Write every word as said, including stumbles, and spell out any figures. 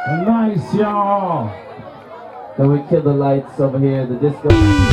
Nice, y'all. Then we kill the lights over here, the disco.